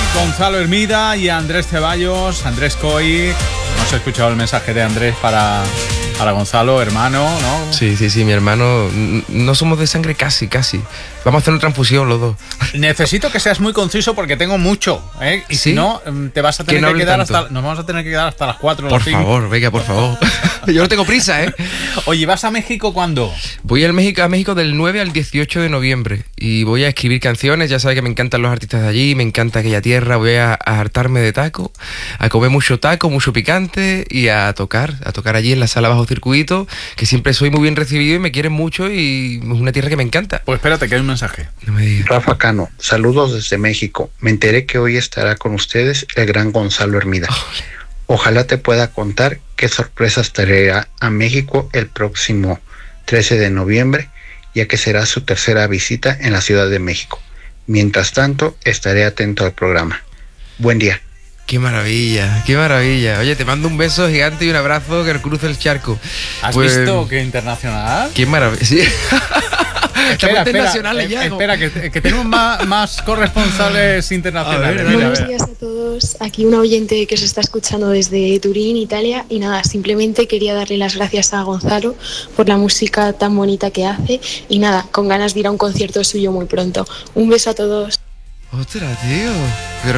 Gonzalo Hermida y Andrés Ceballos, Andrés Coy. Hemos escuchado el mensaje de Andrés para Gonzalo, hermano, ¿no? Sí, mi hermano. No somos de sangre casi. Vamos a hacer una transfusión los dos. Necesito que seas muy conciso porque tengo mucho, ¿eh? Y ¿Sí? si no, te vas a tener que quedar nos vamos a tener que quedar hasta las 4 o las 5. Por favor, venga, por favor. Yo no tengo prisa, ¿eh? Oye, ¿vas a México cuándo? Voy a México del 9 al 18 de noviembre y voy a escribir canciones. Ya sabes que me encantan los artistas de allí, me encanta aquella tierra. Voy a hartarme de taco, a comer mucho taco, mucho picante y a tocar allí en la sala bajo circuito, que siempre soy muy bien recibido y me quieren mucho y es una tierra que me encanta. Pues espérate, que hay un mensaje. No me digas. Rafa Cano, saludos desde México. Me enteré que hoy estará con ustedes el gran Gonzalo Hermida. Ojalá te pueda contar qué sorpresas traerá a México el próximo 13 de noviembre, ya que será su tercera visita en la Ciudad de México. Mientras tanto, estaré atento al programa. Buen día. Qué maravilla. Oye, te mando un beso gigante y un abrazo que cruce el charco. ¿Has visto qué internacional? Qué maravilla. Sí. Espera, que tenemos más corresponsales internacionales. Buenos días a todos. Aquí un oyente que se está escuchando desde Turín, Italia. Y nada, simplemente quería darle las gracias a Gonzalo por la música tan bonita que hace. Y nada, con ganas de ir a un concierto suyo muy pronto. Un beso a todos. Ostras, tío. Pero